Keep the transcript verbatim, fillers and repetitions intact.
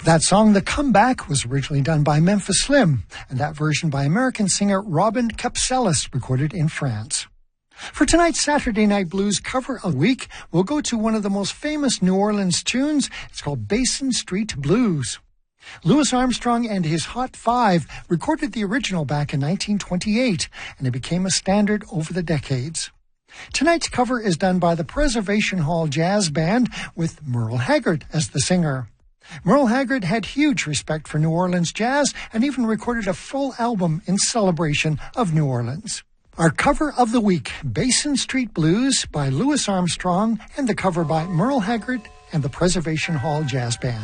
That song, The Comeback, was originally done by Memphis Slim, and that version by American singer Robin Capsellis, recorded in France. For tonight's Saturday Night Blues cover of the week, we'll go to one of the most famous New Orleans tunes. It's called Basin Street Blues. Louis Armstrong and his Hot Five recorded the original back in nineteen twenty-eight, and it became a standard over the decades. Tonight's cover is done by the Preservation Hall Jazz Band with Merle Haggard as the singer. Merle Haggard had huge respect for New Orleans jazz and even recorded a full album in celebration of New Orleans. Our cover of the week, Basin Street Blues by Louis Armstrong, and the cover by Merle Haggard and the Preservation Hall Jazz Band.